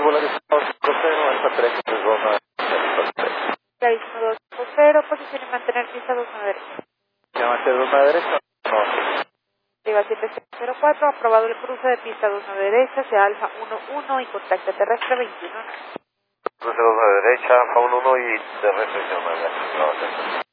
Volaris 250, Alfa 332, 61250, posición y mantener pista 29 derecha. ¿Se llama 2 derecha? No. Arriba 7704, aprobado el cruce de pista 29 derecha hacia Alfa 11 y contacto terrestre 21. Cruce 2 derecha, Alfa 11 y terrestre 19.